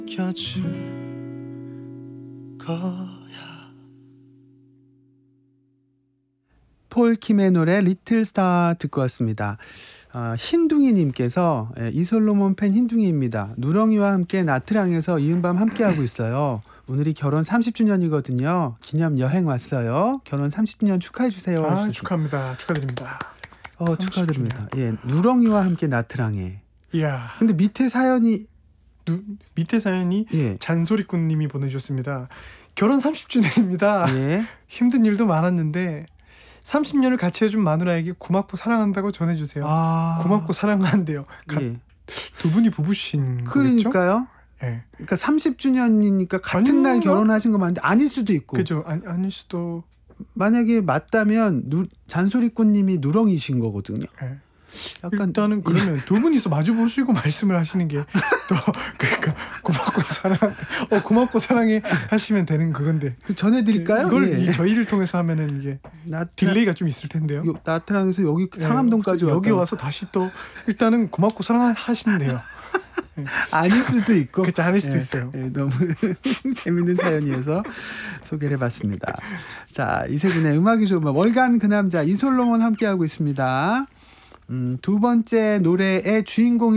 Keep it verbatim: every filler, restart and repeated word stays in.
켜줄 거야. 폴킴의 노래 리틀 스타 듣고 왔습니다. 어, 흰둥이님께서 예, 이솔로몬 팬 흰둥이입니다. 누렁이와 함께 나트랑에서 이은밤 함께하고 있어요. 오늘이 결혼 삼십 주년이거든요. 기념 여행 왔어요. 결혼 삼십 주년 축하해 주세요. 아, 축하합니다. 축하드립니다. 어, 축하드립니다. 예, 누렁이와 함께 나트랑에. 이야. 근데 밑에 사연이 누, 밑에 사연이 예. 잔소리꾼님이 보내주셨습니다. 결혼 삼십 주년입니다. 예. 힘든 일도 많았는데 삼십 년을 같이 해준 마누라에게 고맙고 사랑한다고 전해주세요. 아. 고맙고 사랑한대요. 가, 예. 두 분이 부부신 거겠죠? 그러니까요. 예. 그러니까 삼십 주년이니까 같은 아닌가? 날 결혼하신 거 맞는데 아닐 수도 있고. 그죠. 아니, 아닐 수도. 만약에 맞다면 누, 잔소리꾼님이 누렁이신 거거든요. 예. 약간 일단은 그러면 두 분이서 마주 보시고 말씀을 하시는 게 또 그러니까 고맙고 사랑, 어 고맙고 사랑해 하시면 되는 그건데. 그 전해드릴까요? 이걸 예. 이 저희를 통해서 하면은 이게 나, 딜레이가 좀 있을 텐데요. 요, 나트랑에서 여기 예, 상암동까지 여기 왔다가. 와서 다시 또 일단은 고맙고 사랑하신대요. 아닐 수도 있고. 그치, 아닐 수도 예, 있어요. 예, 너무 재밌는 사연이어서 소개를 해봤습니다. 자, 이세균의 음악이 좋으면 월간 그 남자 이솔로몬 함께하고 있습니다. 음, 두 번째 노래의 주인공이